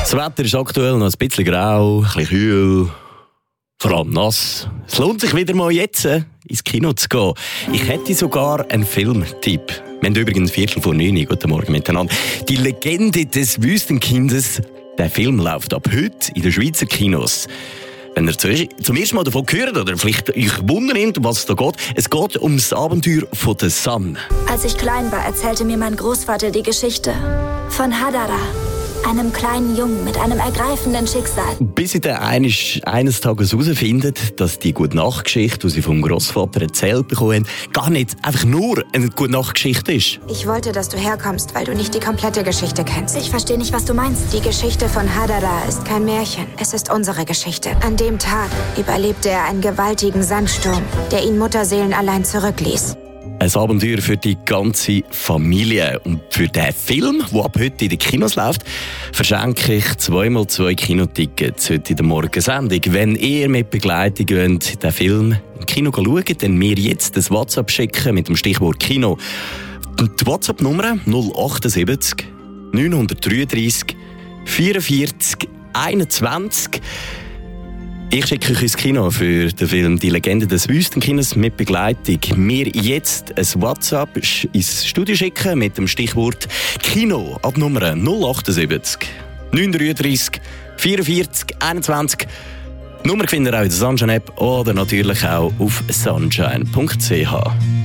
Das Wetter ist aktuell noch ein bisschen grau, ein bisschen kühl, vor allem nass. Es lohnt sich wieder mal jetzt, ins Kino zu gehen. Ich hätte sogar einen Filmtipp. Wir haben übrigens 8:45. Guten Morgen miteinander. Die Legende des Wüstenkindes. Der Film läuft ab heute in den Schweizer Kinos. Wenn ihr zum ersten Mal davon gehört oder vielleicht euch wundert, um was es da geht. Es geht um das Abenteuer von der Sun. Als ich klein war, erzählte mir mein Großvater die Geschichte von Hadara, einem kleinen Jungen mit einem ergreifenden Schicksal. Bis sie dann eines Tages herausfindet, dass die Gute-Nacht-Geschichte, die sie vom Großvater erzählt bekommen haben, gar nicht einfach nur eine Gute-Nacht-Geschichte ist. Ich wollte, dass du herkommst, weil du nicht die komplette Geschichte kennst. Ich verstehe nicht, was du meinst. Die Geschichte von Hadara ist kein Märchen. Es ist unsere Geschichte. An dem Tag überlebte er einen gewaltigen Sandsturm, der ihn mutterseelenallein zurückließ. Ein Abenteuer für die ganze Familie. Und für den Film, der ab heute in den Kinos läuft, verschenke ich 2x2 Kinotickets heute in der Morgensendung. Wenn ihr mit Begleitung den Film im Kino schaut, dann mir jetzt ein WhatsApp schicken mit dem Stichwort Kino. Die WhatsApp-Nummer 078 933 44 21. Ich schicke euch ins Kino für den Film «Die Legende des Wüstenkindes» mit Begleitung. Mir jetzt ein WhatsApp ins Studio schicken mit dem Stichwort «Kino» ab Nummer 078 933 44 21. Die Nummer findet ihr auch in der Sunshine-App oder natürlich auch auf sunshine.ch.